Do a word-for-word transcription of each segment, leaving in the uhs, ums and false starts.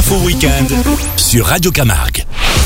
L'info week-end sur Radio Camargue.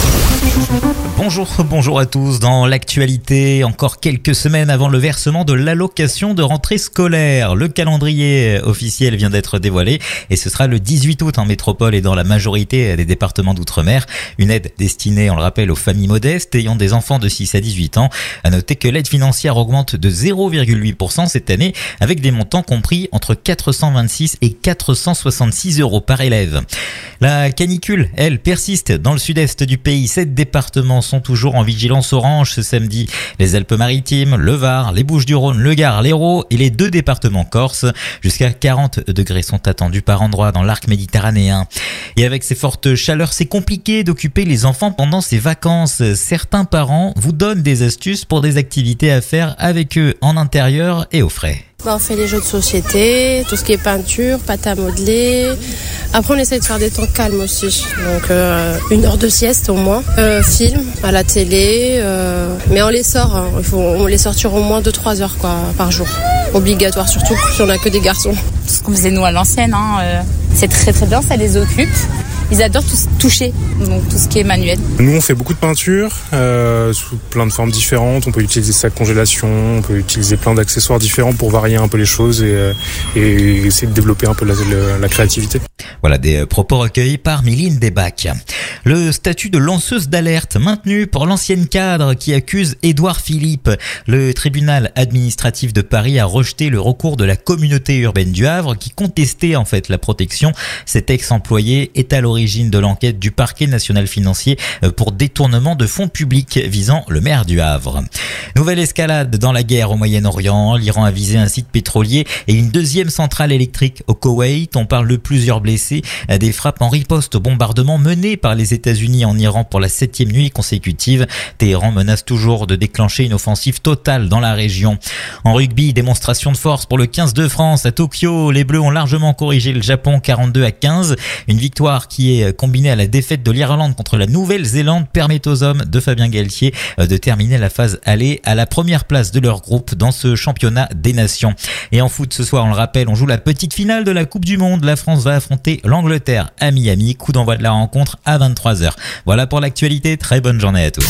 Bonjour, bonjour à tous. Dans l'actualité, encore quelques semaines avant le versement de l'allocation de rentrée scolaire. Le calendrier officiel vient d'être dévoilé et ce sera le dix-huit août en métropole et dans la majorité des départements d'outre-mer. Une aide destinée, on le rappelle, aux familles modestes ayant des enfants de six à dix-huit ans. À noter que l'aide financière augmente de zéro virgule huit pour cent cette année avec des montants compris entre quatre cent vingt-six et quatre cent soixante-six euros par élève. La canicule, elle, persiste dans le sud-est du pays. Sept départements sont toujours en vigilance orange ce samedi. Les Alpes-Maritimes, le Var, les Bouches-du-Rhône, le Gard, l'Hérault et les deux départements corses. Jusqu'à quarante degrés sont attendus par endroits dans l'arc méditerranéen. Et avec ces fortes chaleurs, c'est compliqué d'occuper les enfants pendant ces vacances. Certains parents vous donnent des astuces pour des activités à faire avec eux en intérieur et au frais. Bah, on fait les jeux de société, tout ce qui est peinture, pâte à modeler. Après, on essaie de faire des temps calmes aussi. Donc, euh, une heure de sieste au moins. Euh, film à la télé. Euh, mais on les sort. Hein. Il faut, on les sortir au moins deux trois heures quoi, par jour. Obligatoire, surtout si on n'a que des garçons. Ce qu'on faisait nous à l'ancienne. Hein, euh, c'est très très bien, ça les occupe. Ils adorent tout, toucher, donc tout ce qui est manuel. Nous, on fait beaucoup de peinture euh, sous plein de formes différentes. On peut utiliser sa congélation, on peut utiliser plein d'accessoires différents pour varier un peu les choses et, euh, et essayer de développer un peu la, la, la créativité. Voilà des propos recueillis par Méline Desbacs. Le statut de lanceuse d'alerte maintenu pour l'ancienne cadre qui accuse Édouard Philippe. Le tribunal administratif de Paris a rejeté le recours de la communauté urbaine du Havre qui contestait en fait la protection. Cet ex-employé est à l'origine de l'enquête du parquet national financier pour détournement de fonds publics visant le maire du Havre. Nouvelle escalade dans la guerre au Moyen-Orient. L'Iran a visé un site pétrolier et une deuxième centrale électrique au Koweït. On parle de plusieurs blessés. Des frappes en riposte au bombardement mené par les États-Unis en Iran pour la septième nuit consécutive. Téhéran menace toujours de déclencher une offensive totale dans la région. En rugby, démonstration de force pour le quinze de France à Tokyo. Les Bleus ont largement corrigé le Japon quarante-deux à quinze. Une victoire qui est combinée à la défaite de l'Irlande contre la Nouvelle-Zélande permet aux hommes de Fabien Galtier de terminer la phase aller à la première place de leur groupe dans ce championnat des nations. Et en foot ce soir, on le rappelle, on joue la petite finale de la Coupe du Monde. La France va affronter l'Angleterre à Miami. Coup d'envoi de la rencontre à vingt-trois heures. Voilà pour l'actualité. Très bonne journée à tous.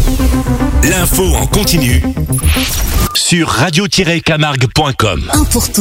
L'info en continu sur radio tiret camargue point com.